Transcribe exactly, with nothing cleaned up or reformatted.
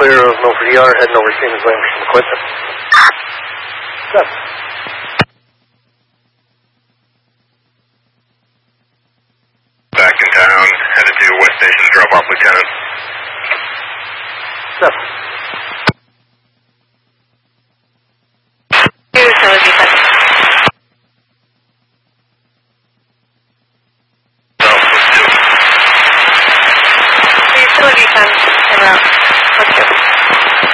clear of Milford Yard, heading over to Siemens Lane for some equipment. Seven. Back in town, headed to West Station, drop off Lieutenant. Seven. Utility seven. Utility ten, en route. Let's go.